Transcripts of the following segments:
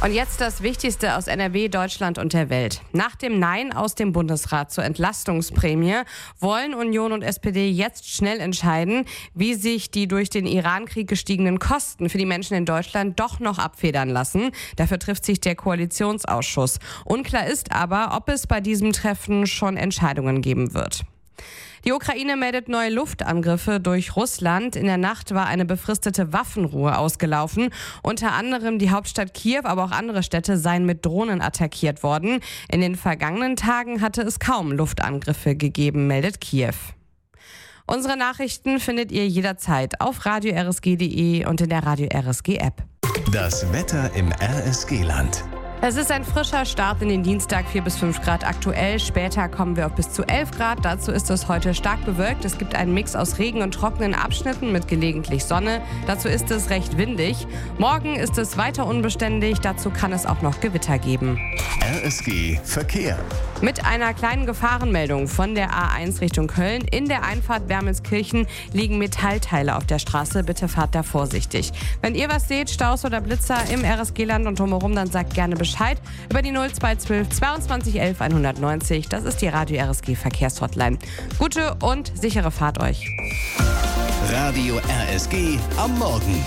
Und jetzt das Wichtigste aus NRW, Deutschland und der Welt. Nach dem Nein aus dem Bundesrat zur Entlastungsprämie wollen Union und SPD jetzt schnell entscheiden, wie sich die durch den Iran-Krieg gestiegenen Kosten für die Menschen in Deutschland doch noch abfedern lassen. Dafür trifft sich der Koalitionsausschuss. Unklar ist aber, ob es bei diesem Treffen schon Entscheidungen geben wird. Die Ukraine meldet neue Luftangriffe durch Russland. In der Nacht war eine befristete Waffenruhe ausgelaufen. Unter anderem die Hauptstadt Kiew, aber auch andere Städte seien mit Drohnen attackiert worden. In den vergangenen Tagen hatte es kaum Luftangriffe gegeben, meldet Kiew. Unsere Nachrichten findet ihr jederzeit auf radio-rsg.de und in der Radio RSG App. Das Wetter im RSG-Land. Es ist ein frischer Start in den Dienstag, 4 bis 5 Grad aktuell. Später kommen wir auf bis zu 11 Grad. Dazu ist es heute stark bewölkt. Es gibt einen Mix aus Regen und trockenen Abschnitten mit gelegentlich Sonne. Dazu ist es recht windig. Morgen ist es weiter unbeständig. Dazu kann es auch noch Gewitter geben. RSG Verkehr. Mit einer kleinen Gefahrenmeldung von der A1 Richtung Köln. In der Einfahrt Wermelskirchen liegen Metallteile auf der Straße. Bitte fahrt da vorsichtig. Wenn ihr was seht, Staus oder Blitzer im RSG-Land und drumherum, dann sagt gerne Bescheid über die 0212 22 11 190. Das ist die Radio RSG Verkehrshotline. Gute und sichere Fahrt euch. Radio RSG am Morgen.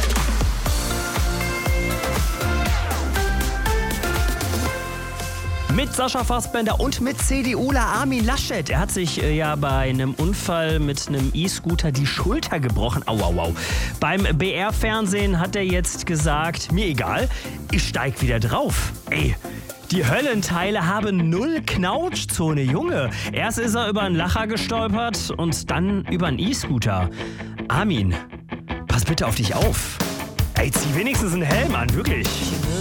Mit Sascha Fassbender und mit CDUler Armin Laschet. Er hat sich bei einem Unfall mit einem E-Scooter die Schulter gebrochen. Au, au, au. Beim BR-Fernsehen hat er jetzt gesagt, mir egal, ich steig wieder drauf. Ey, die Höllenteile haben 0 Knautschzone, Junge. Erst ist er über einen Lacher gestolpert und dann über einen E-Scooter. Armin, pass bitte auf dich auf. Ey, zieh wenigstens einen Helm an, wirklich.